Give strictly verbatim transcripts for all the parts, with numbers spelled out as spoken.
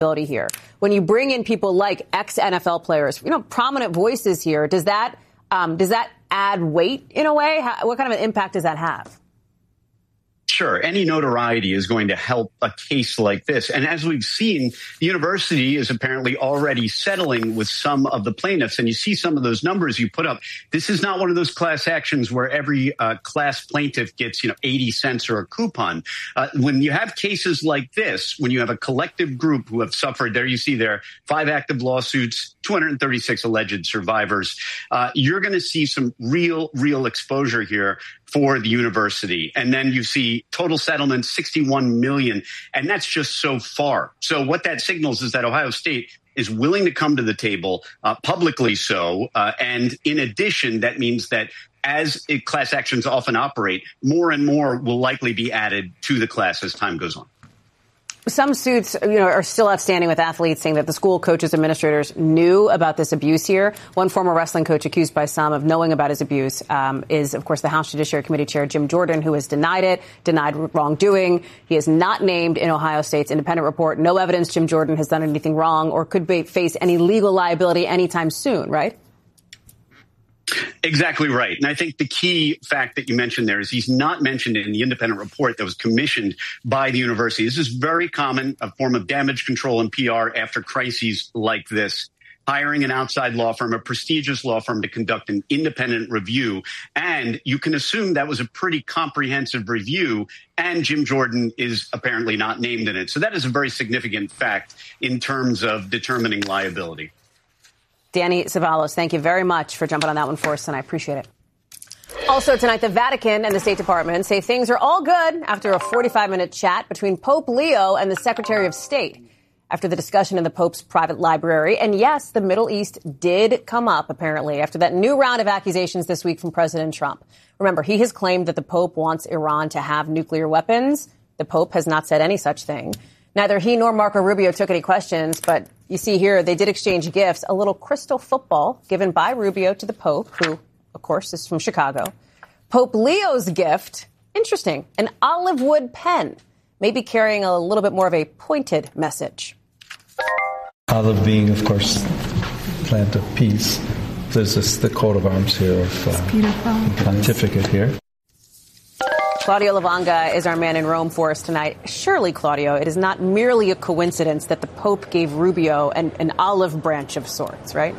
here. When you bring in people like ex-N F L players, you know, prominent voices here, does that um, does that add weight in a way? How, what kind of an impact does that have? Sure. Any notoriety is going to help a case like this. And as we've seen, the university is apparently already settling with some of the plaintiffs. And you see some of those numbers you put up. This is not one of those class actions where every uh, class plaintiff gets, you know, eighty cents or a coupon. Uh, when you have cases like this, when you have a collective group who have suffered, there you see there, five active lawsuits, two hundred thirty-six alleged survivors, uh, you're going to see some real, real exposure here for the university. And then you see total settlement, sixty-one million. And that's just so far. So what that signals is that Ohio State is willing to come to the table, uh, publicly so. Uh, and in addition, that means that as it, class actions often operate, more and more will likely be added to the class as time goes on. Some suits, you know, are still outstanding with athletes saying that the school coaches, administrators knew about this abuse here. One former wrestling coach accused by some of knowing about his abuse um, is, of course, the House Judiciary Committee Chair Jim Jordan, who has denied it, denied wrongdoing. He is not named in Ohio State's independent report. No evidence Jim Jordan has done anything wrong or could be, face any legal liability anytime soon, right? Exactly right. And I think the key fact that you mentioned there is he's not mentioned in the independent report that was commissioned by the university. This is very common, a form of damage control and P R after crises like this. Hiring an outside law firm, a prestigious law firm, to conduct an independent review. And you can assume that was a pretty comprehensive review, and Jim Jordan is apparently not named in it. So that is a very significant fact in terms of determining liability. Danny Cevallos, thank you very much for jumping on that one for us, and I appreciate it. Also tonight, the Vatican and the State Department say things are all good after a forty-five minute chat between Pope Leo and the Secretary of State after the discussion in the Pope's private library. And yes, the Middle East did come up, apparently, after that new round of accusations this week from President Trump. Remember, he has claimed that the Pope wants Iran to have nuclear weapons. The Pope has not said any such thing. Neither he nor Marco Rubio took any questions, but you see here they did exchange gifts, a little crystal football given by Rubio to the Pope, who, of course, is from Chicago. Pope Leo's gift, interesting, an olive wood pen, maybe carrying a little bit more of a pointed message. Olive being, of course, plant of peace. There's this, the coat of arms here of uh, pontificate here. Claudio Lavanga is our man in Rome for us tonight. Surely, Claudio, it is not merely a coincidence that the Pope gave Rubio an, an olive branch of sorts, right?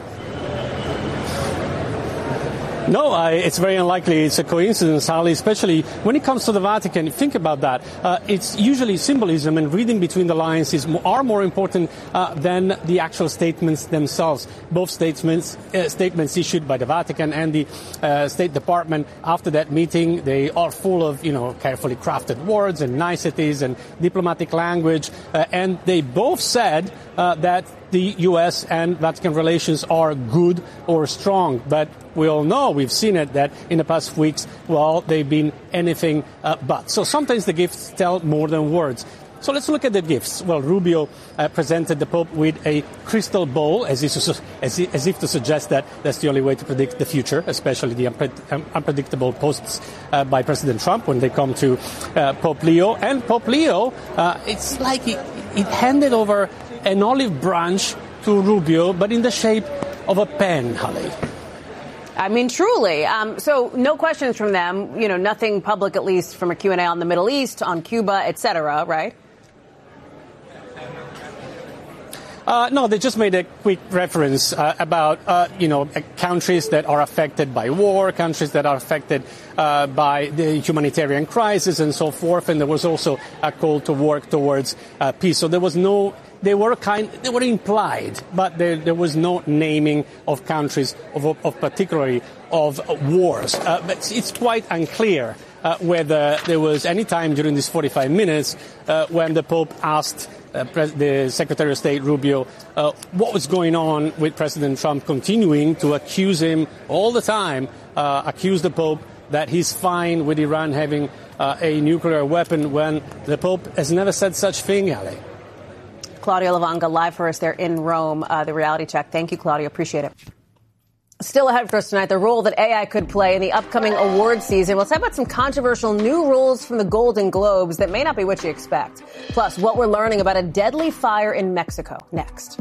No, I, it's very unlikely it's a coincidence, Harley, especially when it comes to the Vatican. Think about that. Uh, it's usually symbolism, and reading between the lines is are more important uh, than the actual statements themselves. Both statements uh, statements issued by the Vatican and the uh, State Department after that meeting, they are full of, you know, carefully crafted words and niceties and diplomatic language, uh, and they both said uh, that the U S and Vatican relations are good or strong. But we all know, we've seen it, that in the past weeks, well, they've been anything uh, but. So sometimes the gifts tell more than words. So let's look at the gifts. Well, Rubio uh, presented the Pope with a crystal ball, as if, as, as if to suggest that that's the only way to predict the future, especially the unpre- um, unpredictable posts uh, by President Trump when they come to uh, Pope Leo. And Pope Leo, uh, it's like it, it handed over an olive branch to Rubio, but in the shape of a pen, Holly. I mean, truly. Um, so no questions from them, you know, nothing public, at least from a Q and A on the Middle East, on Cuba, et cetera, right? Uh, no, they just made a quick reference uh, about, uh, you know, countries that are affected by war, countries that are affected uh, by the humanitarian crisis and so forth. And there was also a call to work towards uh, peace. So there was no, they were kind, they were implied, but there, there was no naming of countries of, of particularly of wars. Uh, but it's quite unclear uh, whether there was any time during these forty-five minutes uh, when the Pope asked Uh, Pres- the Secretary of State Rubio, uh, what was going on with President Trump continuing to accuse him all the time, uh, accuse the Pope that he's fine with Iran having uh, a nuclear weapon when the Pope has never said such thing, Ali. Claudio Lavanga live for us there in Rome, uh, the reality check. Thank you, Claudio. Appreciate it. Still ahead for us tonight, the role that A I could play in the upcoming award season. We'll talk about some controversial new rules from the Golden Globes that may not be what you expect. Plus, what we're learning about a deadly fire in Mexico. Next.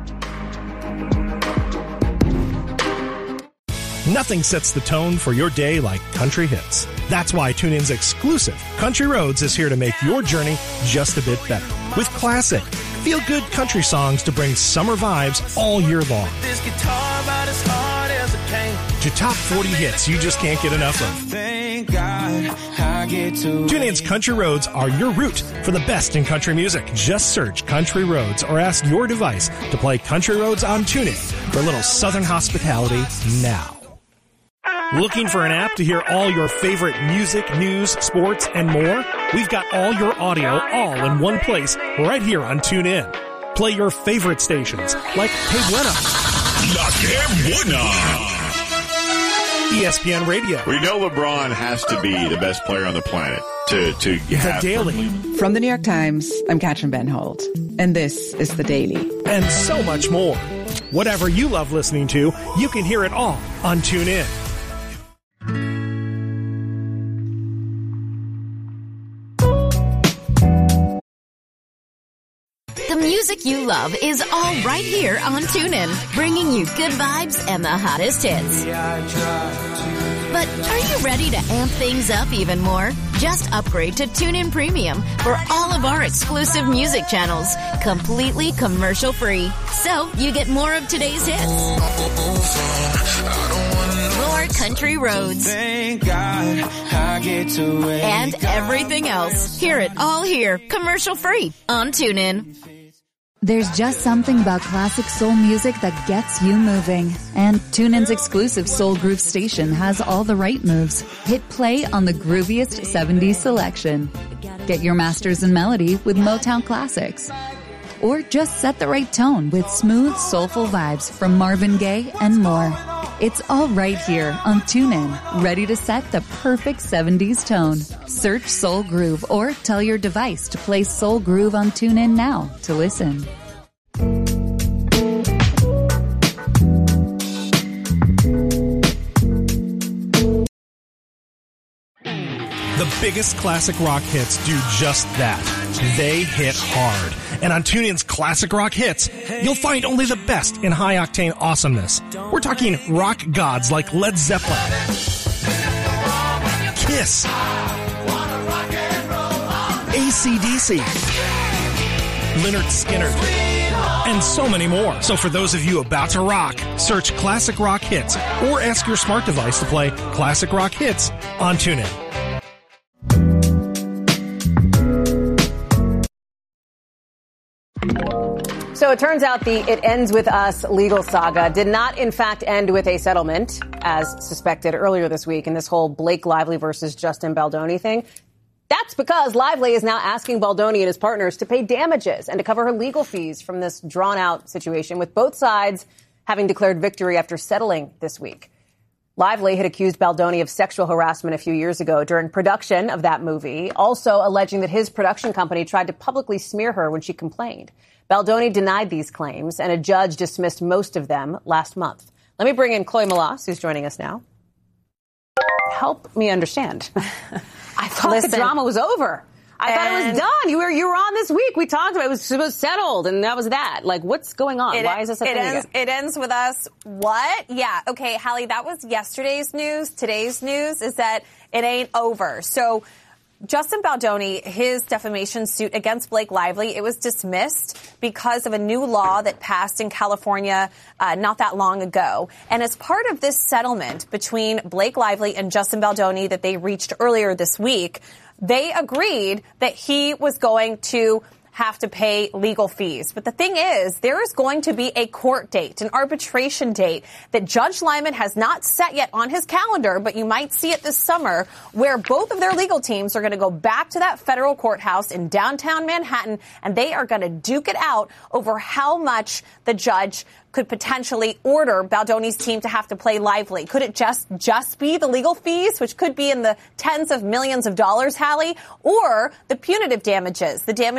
Nothing sets the tone for your day like country hits. That's why TuneIn's exclusive Country Roads is here to make your journey just a bit better. With classic, feel-good country songs to bring summer vibes all year long. This guitar about as hard as it can. To top forty hits you just can't get enough of. Thank God I get to TuneIn's Country Roads are your route for the best in country music. Just search Country Roads or ask your device to play Country Roads on TuneIn for a little Southern hospitality now. Looking for an app to hear all your favorite music, news, sports, and more? We've got all your audio all in one place right here on TuneIn. Play your favorite stations like Que Buena, La Que Buena, E S P N Radio. We know LeBron has to be the best player on the planet to, to have. The Daily. From the New York Times, I'm Katrin Benhold, and this is The Daily. And so much more. Whatever you love listening to, you can hear it all on TuneIn. The music you love is all right here on TuneIn, bringing you good vibes and the hottest hits. But are you ready to amp things up even more? Just upgrade to TuneIn Premium for all of our exclusive music channels, completely commercial-free. So you get more of today's hits. More country roads. Thank God I get to and everything else. Hear it all here, commercial-free on TuneIn. There's just something about classic soul music that gets you moving. And TuneIn's exclusive Soul Groove station has all the right moves. Hit play on the grooviest seventies selection. Get your masters in melody with Motown classics. Or just set the right tone with smooth, soulful vibes from Marvin Gaye and more. It's all right here on TuneIn, ready to set the perfect seventies tone. Search Soul Groove or tell your device to play Soul Groove on TuneIn now to listen. The biggest classic rock hits do just that. They hit hard. And on TuneIn's Classic Rock Hits, you'll find only the best in high-octane awesomeness. We're talking rock gods like Led Zeppelin, Kiss, A C D C, Lynyrd Skynyrd, and so many more. So for those of you about to rock, search Classic Rock Hits or ask your smart device to play Classic Rock Hits on TuneIn. So it turns out the It Ends With Us legal saga did not, in fact, end with a settlement, as suspected earlier this week in this whole Blake Lively versus Justin Baldoni thing. That's because Lively is now asking Baldoni and his partners to pay damages and to cover her legal fees from this drawn-out situation, with both sides having declared victory after settling this week. Lively had accused Baldoni of sexual harassment a few years ago during production of that movie, also alleging that his production company tried to publicly smear her when she complained. Baldoni denied these claims, and a judge dismissed most of them last month. Let me bring in Chloe Melas, who's joining us now. Help me understand. I thought Listen, the drama was over. I thought it was done. You were you were on this week. We talked about it. It was, it was settled, and that was that. Like, what's going on? It, Why is this a it thing ends, again? It ends with us. What? Yeah. Okay, Hallie, that was yesterday's news. Today's news is that it ain't over. So Justin Baldoni, his defamation suit against Blake Lively, it was dismissed because of a new law that passed in California uh, not that long ago. And as part of this settlement between Blake Lively and Justin Baldoni that they reached earlier this week, they agreed that he was going to have to pay legal fees. But the thing is, there is going to be a court date, an arbitration date that Judge Lyman has not set yet on his calendar, but you might see it this summer, where both of their legal teams are going to go back to that federal courthouse in downtown Manhattan, and they are going to duke it out over how much the judge could potentially order Baldoni's team to have to play Lively. Could it just just be the legal fees, which could be in the tens of millions of dollars, Hallie, or the punitive damages, the damages to her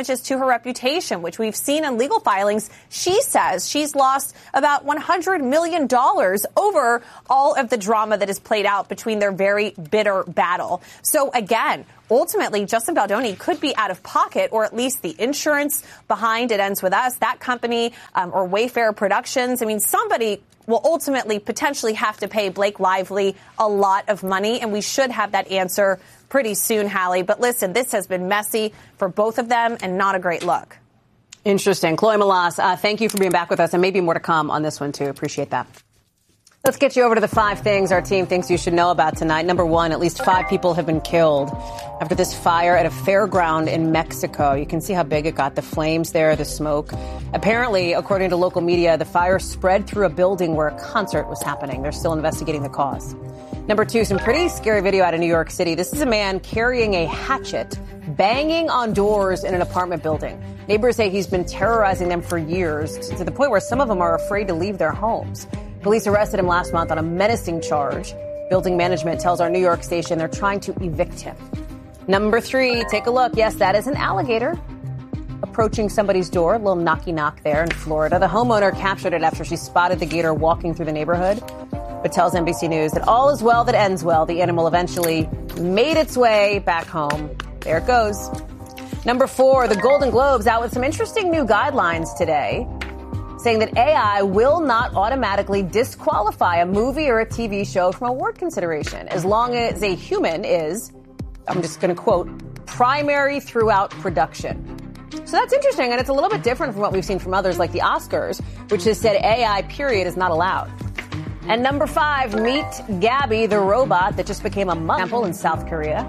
reputation, which we've seen in legal filings. She says she's lost about one hundred million dollars over all of the drama that has played out between their very bitter battle. So again, ultimately, Justin Baldoni could be out of pocket, or at least the insurance behind It Ends With Us, that company, um, or Wayfair Productions. I mean, somebody will ultimately potentially have to pay Blake Lively a lot of money, and we should have that answer pretty soon, Hallie. But listen, this has been messy for both of them and not a great look. Interesting. Chloe Melas, uh, thank you for being back with us, and maybe more to come on this one, too. Appreciate that. Let's get you over to the five things our team thinks you should know about tonight. Number one, at least five people have been killed after this fire at a fairground in Mexico. You can see how big it got, the flames there, the smoke. Apparently, according to local media, the fire spread through a building where a concert was happening. They're still investigating the cause. Number two, some pretty scary video out of New York City. This is a man carrying a hatchet, banging on doors in an apartment building. Neighbors say he's been terrorizing them for years, to the point where some of them are afraid to leave their homes. Police arrested him last month on a menacing charge. Building management tells our New York station they're trying to evict him. Number three, take a look. Yes, that is an alligator approaching somebody's door. A little knocky knock there in Florida. The homeowner captured it after she spotted the gator walking through the neighborhood, but tells N B C News that all is well that ends well. The animal eventually made its way back home. There it goes. Number four, the Golden Globes out with some interesting new guidelines today, saying that A I will not automatically disqualify a movie or a T V show from award consideration as long as a human is, I'm just going to quote, primary throughout production. So that's interesting, and it's a little bit different from what we've seen from others like the Oscars, which has said A I, period, is not allowed. And number five, meet Gabby, the robot that just became a monk in South Korea,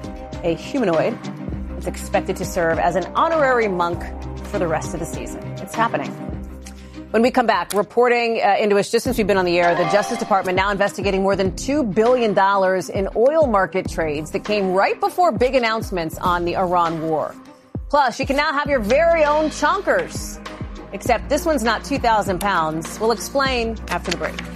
a humanoid that's expected to serve as an honorary monk for the rest of the season. It's happening. When we come back, reporting uh, into us just since we've been on the air, the Justice Department now investigating more than two billion dollars in oil market trades that came right before big announcements on the Iran war. Plus, you can now have your very own chonkers. Except this one's not two thousand pounds. We'll explain after the break.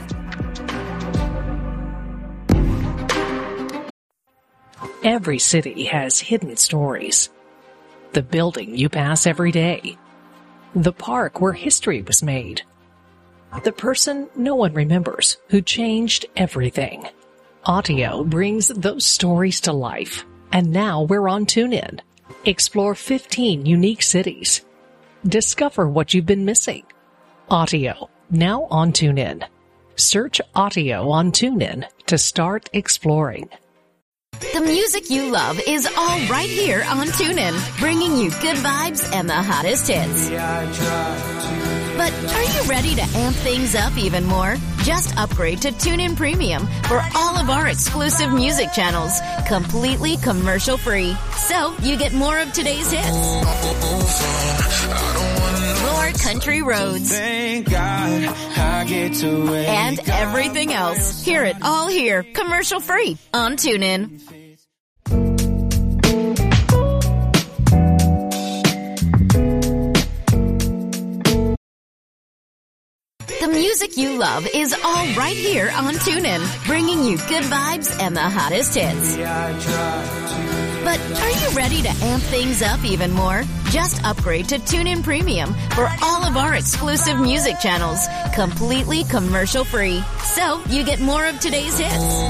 Every city has hidden stories. The building you pass every day. The park where history was made. The person no one remembers who changed everything. Audio brings those stories to life. And now we're on TuneIn. Explore fifteen unique cities. Discover what you've been missing. Audio, now on TuneIn. Search Audio on TuneIn to start exploring. The music you love is all right here on TuneIn, bringing you good vibes and the hottest hits. But are you ready to amp things up even more? Just upgrade to TuneIn Premium for all of our exclusive music channels, completely commercial-free. So you get more of today's hits. More country roads. Thank God I get to wake and everything else. Hear it all here, commercial-free on TuneIn. The music you love is all right here on TuneIn, bringing you good vibes and the hottest hits. But are you ready to amp things up even more? Just upgrade to TuneIn Premium for all of our exclusive music channels, completely commercial-free. So you get more of today's hits.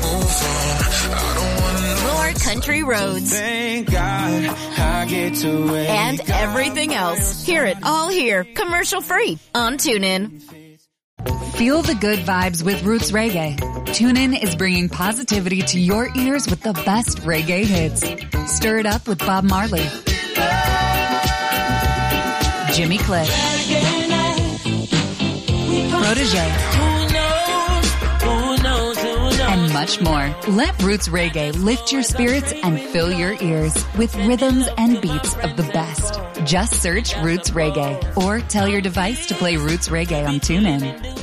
More country roads. Thank God I get to wake and everything else. Hear it all here, commercial-free on TuneIn. Feel the good vibes with Roots Reggae. TuneIn is bringing positivity to your ears with the best reggae hits. Stir it up with Bob Marley, Jimmy Cliff, Protégé, and much more. Let Roots Reggae lift your spirits and fill your ears with rhythms and beats of the best. Just search Roots Reggae or tell your device to play Roots Reggae on TuneIn.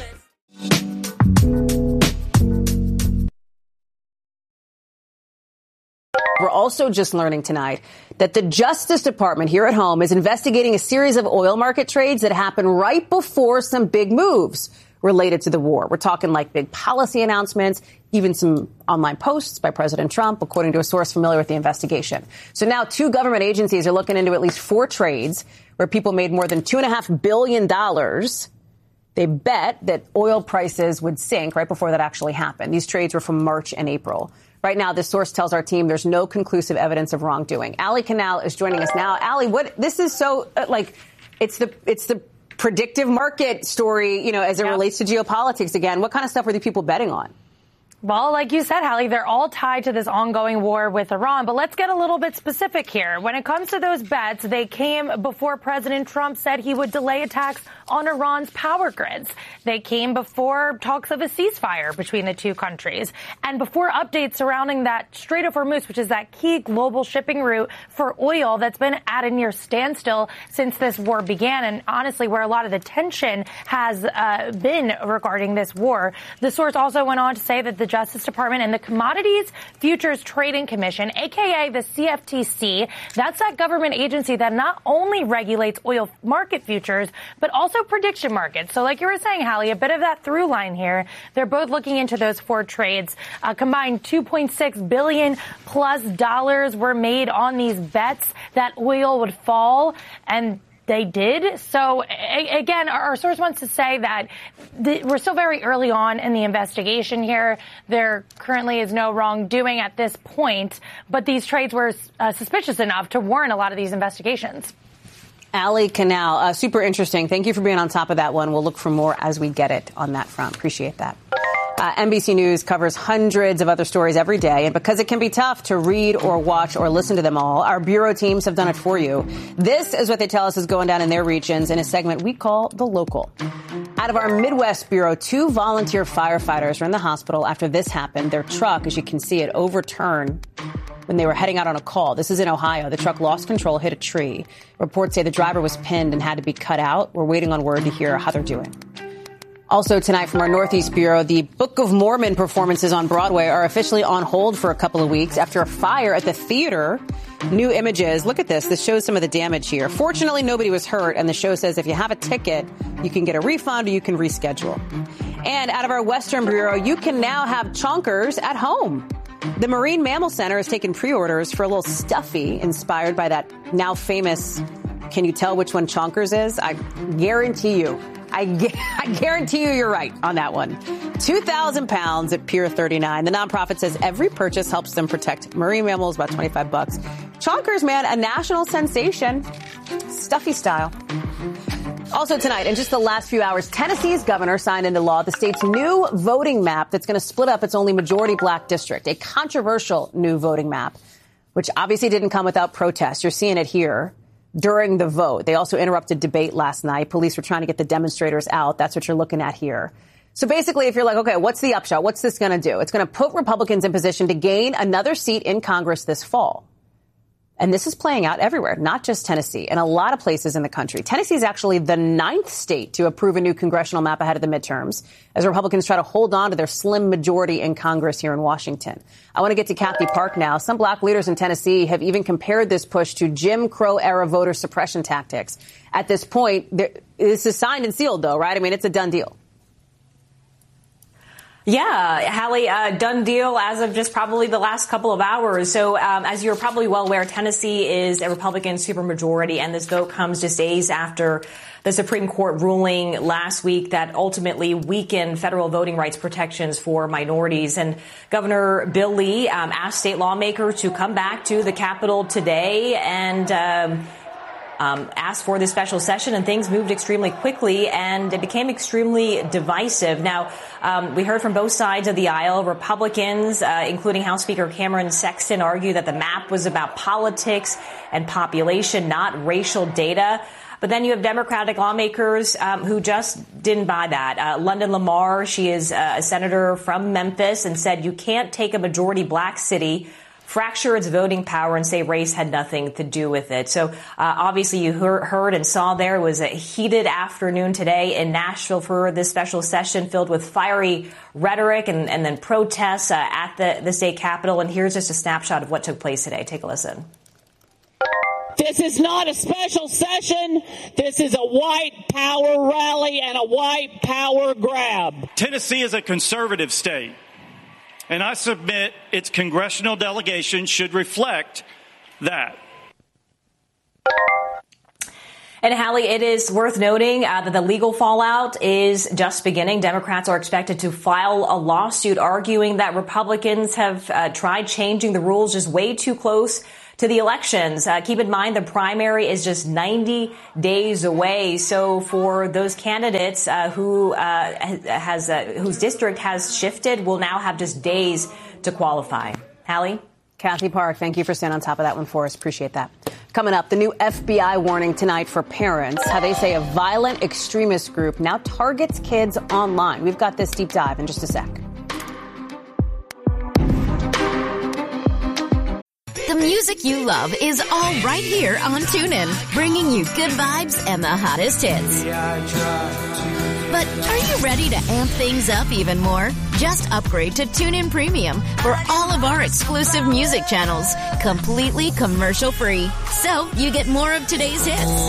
We're also just learning tonight that the Justice Department here at home is investigating a series of oil market trades that happened right before some big moves related to the war. We're talking like big policy announcements, even some online posts by President Trump, according to a source familiar with the investigation. So now two government agencies are looking into at least four trades where people made more than two and a half billion dollars. They bet that oil prices would sink right before that actually happened. These trades were from March and April. Right now, this source tells our team there's no conclusive evidence of wrongdoing. Ali Canal is joining us now. Ali, what this is so uh, like it's the it's the predictive market story, you know, as it yep. relates to geopolitics again. What kind of stuff were the people betting on? Well, like you said, Hallie, they're all tied to this ongoing war with Iran. But let's get a little bit specific here. When it comes to those bets, they came before President Trump said he would delay attacks on Iran's power grids. They came before talks of a ceasefire between the two countries and before updates surrounding that Strait of Hormuz, which is that key global shipping route for oil that's been at a near standstill since this war began. And honestly, where a lot of the tension has uh, been regarding this war. The source also went on to say that the Justice Department and the Commodities Futures Trading Commission, a k a the C F T C, that's that government agency that not only regulates oil market futures, but also prediction markets. So like you were saying, Hallie, a bit of that through line here. They're both looking into those four trades. Uh, combined two point six billion plus dollars were made on these bets that oil would fall, and they did. So, a- again, our source wants to say that th- we're still very early on in the investigation here. There currently is no wrongdoing at this point, but these trades were uh, suspicious enough to warrant a lot of these investigations. Ali Canal, uh, super interesting. Thank you for being on top of that one. We'll look for more as we get it on that front. Appreciate that. Uh, N B C News covers hundreds of other stories every day, and because it can be tough to read or watch or listen to them all, our bureau teams have done it for you. This is what they tell us is going down in their regions in a segment we call The Local. Out of our Midwest bureau, two volunteer firefighters are in the hospital after this happened. Their truck, as you can see it, overturned when they were heading out on a call. This is in Ohio. The truck lost control, hit a tree. Reports say the driver was pinned and had to be cut out. We're waiting on word to hear how they're doing. Also tonight from our Northeast Bureau, the Book of Mormon performances on Broadway are officially on hold for a couple of weeks after a fire at the theater. New images. Look at this. This shows some of the damage here. Fortunately, nobody was hurt, and the show says if you have a ticket, you can get a refund or you can reschedule. And out of our Western Bureau, you can now have chonkers at home. The Marine Mammal Center has taken pre-orders for a little stuffy inspired by that now famous, can you tell which one chonkers is? I guarantee you. I, gu- I guarantee you you're right on that one. two thousand pounds at Pier thirty-nine. The nonprofit says every purchase helps them protect marine mammals, about twenty-five bucks. Chonkers, man, a national sensation. Stuffy style. Also tonight, in just the last few hours, Tennessee's governor signed into law the state's new voting map that's going to split up its only majority black district, a controversial new voting map, which obviously didn't come without protest. You're seeing it here. During the vote, they also interrupted debate last night. Police were trying to get the demonstrators out. That's what you're looking at here. So basically, if you're like, okay, what's the upshot? What's this going to do? It's going to put Republicans in position to gain another seat in Congress this fall. And this is playing out everywhere, not just Tennessee, and a lot of places in the country. Tennessee is actually the ninth state to approve a new congressional map ahead of the midterms, as Republicans try to hold on to their slim majority in Congress here in Washington. I want to get to Kathy Park now. Some black leaders in Tennessee have even compared this push to Jim Crow-era voter suppression tactics. At this point, this is signed and sealed, though, right? I mean, it's a done deal. Yeah, Hallie, uh, done deal as of just probably the last couple of hours. So um, as you're probably well aware, Tennessee is a Republican supermajority, and this vote comes just days after the Supreme Court ruling last week that ultimately weakened federal voting rights protections for minorities. And Governor Bill Lee um, asked state lawmakers to come back to the Capitol today and um Um, asked for this special session, and things moved extremely quickly, and it became extremely divisive. Now, um, we heard from both sides of the aisle. Republicans, uh, including House Speaker Cameron Sexton, argue that the map was about politics and population, not racial data. But then you have Democratic lawmakers um, who just didn't buy that. Uh, London Lamar, she is uh, a senator from Memphis, and said you can't take a majority black city, fracture its voting power, and say race had nothing to do with it. So uh, obviously you heard, heard and saw there was a heated afternoon today in Nashville for this special session filled with fiery rhetoric and, and then protests uh, at the, the state capitol. And here's just a snapshot of what took place today. Take a listen. This is not a special session. This is a white power rally and a white power grab. Tennessee is a conservative state. And I submit its congressional delegation should reflect that. And Hallie, it is worth noting uh, that the legal fallout is just beginning. Democrats are expected to file a lawsuit arguing that Republicans have uh, tried changing the rules just way too close to the elections. Uh, keep in mind the primary is just ninety days away. So for those candidates uh, who uh, has uh, whose district has shifted, will now have just days to qualify. Hallie? Kathy Park, thank you for staying on top of that one for us. Appreciate that. Coming up, the new F B I warning tonight for parents, how they say a violent extremist group now targets kids online. We've got this deep dive in just a sec. The music you love is all right here on TuneIn, bringing you good vibes and the hottest hits. But are you ready to amp things up even more? Just upgrade to TuneIn Premium for all of our exclusive music channels, completely commercial-free. So you get more of today's hits,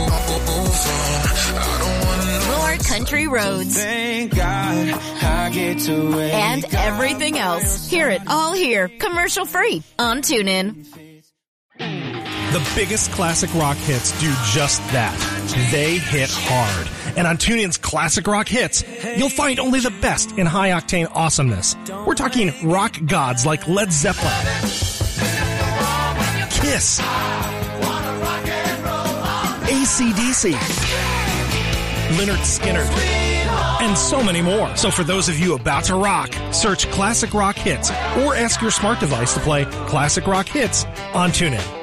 more country roads, Thank God I get to wake and everything else. Hear it all here, commercial-free on TuneIn. The biggest classic rock hits do just that. They hit hard. And on TuneIn's Classic Rock Hits, you'll find only the best in high-octane awesomeness. We're talking rock gods like Led Zeppelin, Kiss, A C D C, Lynyrd Skynyrd, and so many more. So for those of you about to rock, search Classic Rock Hits or ask your smart device to play Classic Rock Hits on TuneIn.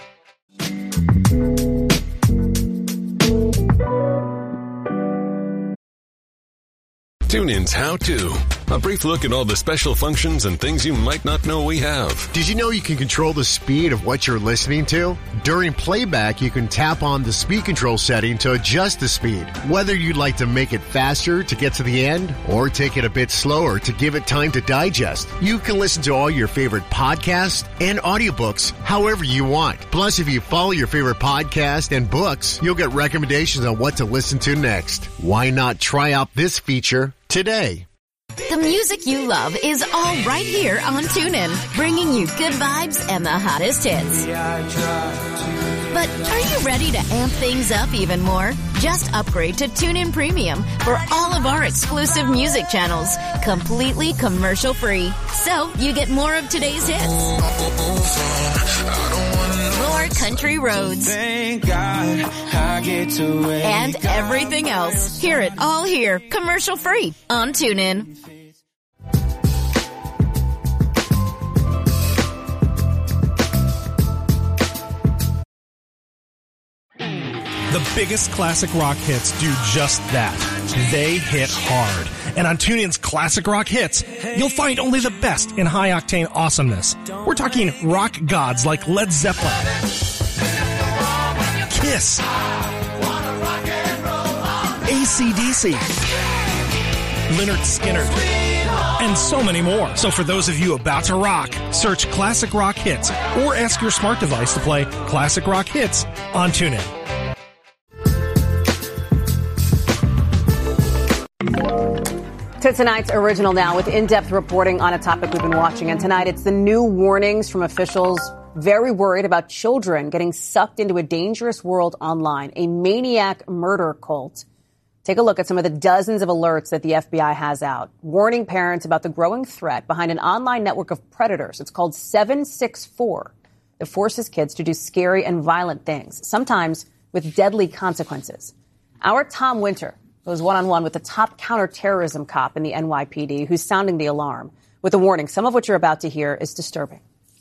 TuneIn's How To. A brief look at all the special functions and things you might not know we have. Did you know you can control the speed of what you're listening to? During playback, you can tap on the speed control setting to adjust the speed. Whether you'd like to make it faster to get to the end or take it a bit slower to give it time to digest, you can listen to all your favorite podcasts and audiobooks however you want. Plus, if you follow your favorite podcast and books, you'll get recommendations on what to listen to next. Why not try out this feature today? The music you love is all right here on TuneIn, bringing you good vibes and the hottest hits. But are you ready to amp things up even more? Just upgrade to TuneIn Premium for all of our exclusive music channels, completely commercial-free. So you get more of today's hits, more country roads, Thank God I get to wake and everything else. Hear it all here, commercial-free on TuneIn. The biggest classic rock hits do just that. They hit hard. And on TuneIn's Classic Rock Hits, you'll find only the best in high-octane awesomeness. We're talking rock gods like Led Zeppelin, Kiss, A C D C, Lynyrd Skynyrd, and so many more. So for those of you about to rock, search Classic Rock Hits or ask your smart device to play Classic Rock Hits on TuneIn. To tonight's original now with in-depth reporting on a topic we've been watching. And tonight it's the new warnings from officials very worried about children getting sucked into a dangerous world online, a maniac murder cult. Take a look at some of the dozens of alerts that the F B I has out, warning parents about the growing threat behind an online network of predators. It's called seven six four. It forces kids to do scary and violent things, sometimes with deadly consequences. Our Tom Winter goes one-on-one with the top counterterrorism cop in the N Y P D who's sounding the alarm with a warning. Some of what you're about to hear is disturbing.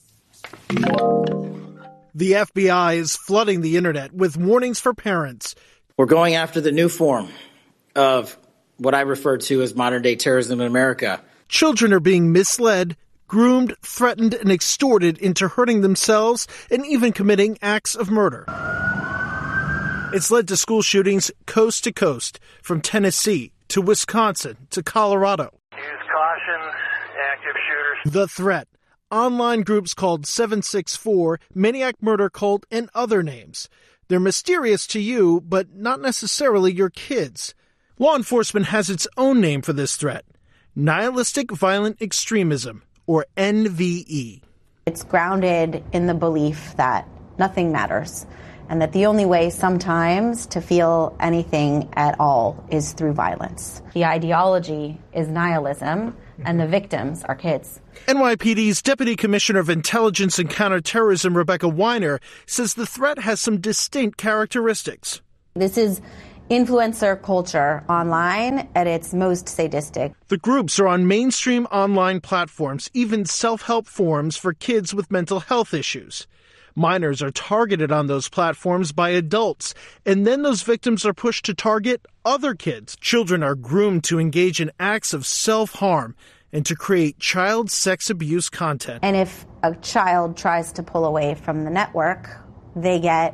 The F B I is flooding the internet with warnings for parents. We're going after the new form of what I refer to as modern-day terrorism in America. Children are being misled, groomed, threatened, and extorted into hurting themselves and even committing acts of murder. It's led to school shootings coast to coast, from Tennessee to Wisconsin to Colorado. Use caution, active shooters. The threat. Online groups called seven six four, Maniac Murder Cult, and other names. They're mysterious to you, but not necessarily your kids. Law enforcement has its own name for this threat. Nihilistic violent extremism, or N V E. It's grounded in the belief that nothing matters, and that the only way sometimes to feel anything at all is through violence. The ideology is nihilism, and the victims are kids. N Y P D's Deputy Commissioner of Intelligence and Counterterrorism, Rebecca Weiner, says the threat has some distinct characteristics. This is influencer culture online at its most sadistic. The groups are on mainstream online platforms, even self-help forums for kids with mental health issues. Minors are targeted on those platforms by adults, and then those victims are pushed to target other kids. Children are groomed to engage in acts of self-harm and to create child sex abuse content. And if a child tries to pull away from the network, they get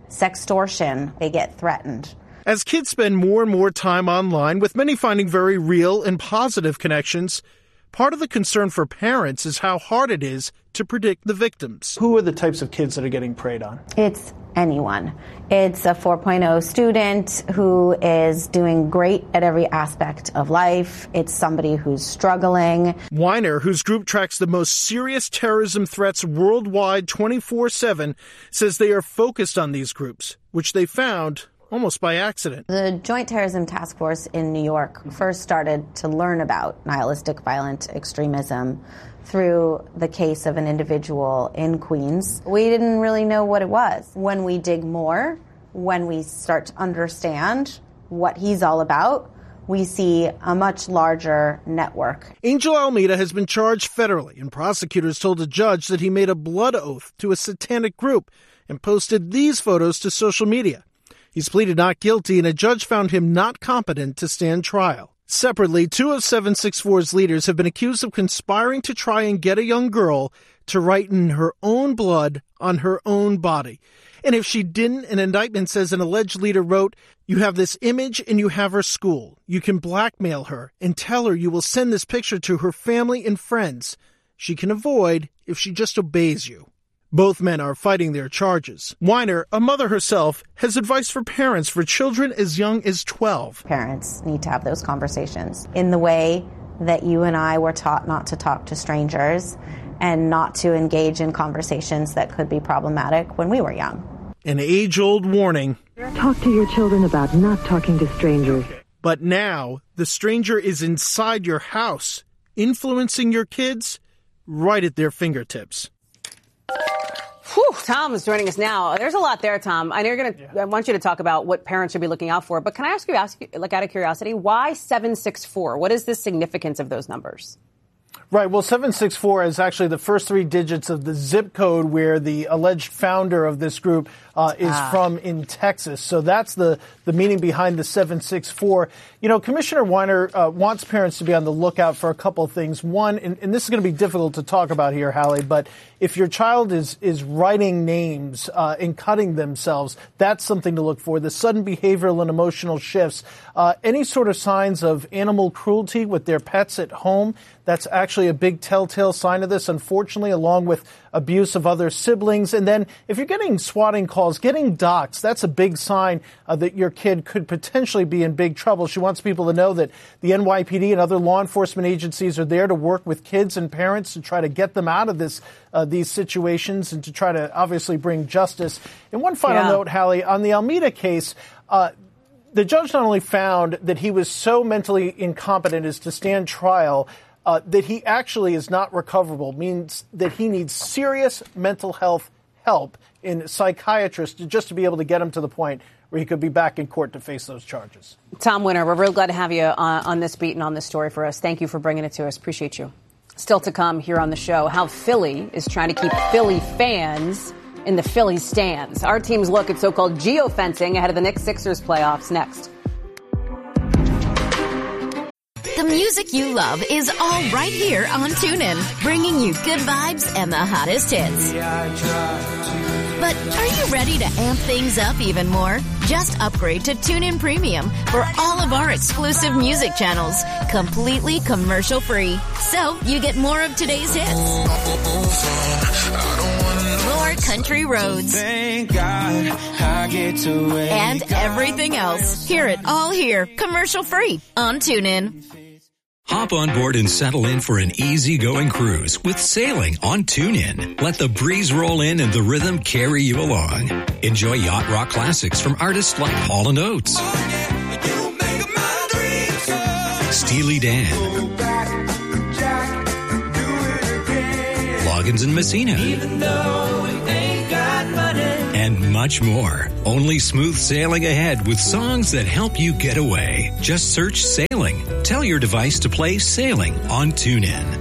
sextortion, they get threatened. As kids spend more and more time online, with many finding very real and positive connections, part of the concern for parents is how hard it is to predict the victims. Who are the types of kids that are getting preyed on? It's anyone. It's a four point oh student who is doing great at every aspect of life. It's somebody who's struggling. Weiner, whose group tracks the most serious terrorism threats worldwide twenty-four seven, says they are focused on these groups, which they found almost by accident. The Joint Terrorism Task Force in New York first started to learn about nihilistic violent extremism through the case of an individual in Queens. We didn't really know what it was. When we dig more, when we start to understand what he's all about, we see a much larger network. Angel Almeida has been charged federally, and prosecutors told a judge that he made a blood oath to a satanic group and posted these photos to social media. He's pleaded not guilty, and a judge found him not competent to stand trial. Separately, two of seven six four's leaders have been accused of conspiring to try and get a young girl to write in her own blood on her own body. And if she didn't, an indictment says an alleged leader wrote, "You have this image and you have her school. You can blackmail her and tell her you will send this picture to her family and friends. She can avoid if she just obeys you." Both men are fighting their charges. Weiner, a mother herself, has advice for parents for children as young as twelve. Parents need to have those conversations in the way that you and I were taught not to talk to strangers and not to engage in conversations that could be problematic when we were young. An age-old warning. Talk to your children about not talking to strangers. But now, the stranger is inside your house, influencing your kids right at their fingertips. Whew, Tom is joining us now. There's a lot there, Tom. I know you're going to. Yeah. I want you to talk about what parents should be looking out for. But can I ask you, ask you, like out of curiosity, why seven six four? What is the significance of those numbers? Right. Well, seven six four is actually the first three digits of the zip code where the alleged founder of this group uh, is ah. from in Texas. So that's the, the meaning behind the seven six four. You know, Commissioner Weiner uh, wants parents to be on the lookout for a couple of things. One, and, and this is going to be difficult to talk about here, Hallie, but if your child is, is writing names uh, and cutting themselves, that's something to look for. The sudden behavioral and emotional shifts, uh, any sort of signs of animal cruelty with their pets at home, that's actually a big telltale sign of this, unfortunately, along with abuse of other siblings. And then if you're getting swatting calls, getting doxxed, that's a big sign uh, that your kid could potentially be in big trouble. She wants people to know that the N Y P D and other law enforcement agencies are there to work with kids and parents to try to get them out of this uh, these situations and to try to obviously bring justice. And one final yeah. note, Hallie, on the Almeida case, uh, the judge not only found that he was so mentally incompetent as to stand trial, Uh, that he actually is not recoverable, means that he needs serious mental health help in a psychiatrist to, just to be able to get him to the point where he could be back in court to face those charges. Tom Winter, we're real glad to have you on, on this beat and on this story for us. Thank you for bringing it to us. Appreciate you. Still to come here on the show, how Philly is trying to keep Philly fans in the Philly stands. Our team's look at so-called geofencing ahead of the Knicks Sixers playoffs next. The music you love is all right here on TuneIn, bringing you good vibes and the hottest hits. But are you ready to amp things up even more? Just upgrade to TuneIn Premium for all of our exclusive music channels, completely commercial-free. So you get more of today's hits, more country roads, Thank God I get to wake and everything else. Hear it all here, commercial-free on TuneIn. Hop on board and settle in for an easygoing cruise with sailing on TuneIn. Let the breeze roll in and the rhythm carry you along. Enjoy yacht rock classics from artists like Hall and Oates, Steely Dan, Loggins and Messina, and much more. Only smooth sailing ahead with songs that help you get away. Just search Sailing. Tell your device to play Sailing on TuneIn.